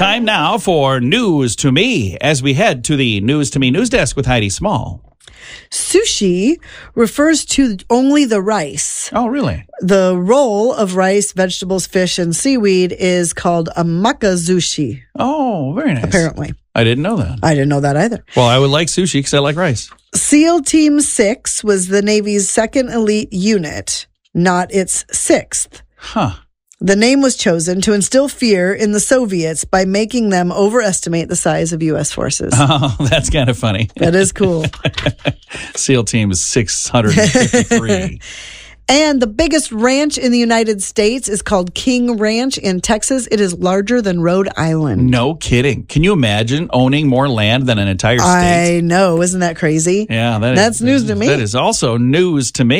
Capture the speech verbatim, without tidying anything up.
Time now for News to Me as we head to the News to Me news desk with Heidi Small. Sushi refers to only the rice. Oh, really? The roll of rice, vegetables, fish, and seaweed is called a makazushi. Oh, very nice. Apparently. I didn't know that. I didn't know that either. Well, I would like sushi because I like rice. SEAL Team six was the Navy's second elite unit, not its sixth. Huh. The name was chosen to instill fear in the Soviets by making them overestimate the size of U S forces. Oh, that's kind of funny. That is cool. SEAL Team is six hundred fifty-three. And the biggest ranch in the United States is called King Ranch in Texas. It is larger than Rhode Island. No kidding. Can you imagine owning more land than an entire state? I know. Isn't that crazy? Yeah. That That's is, news to me. That is also news to me.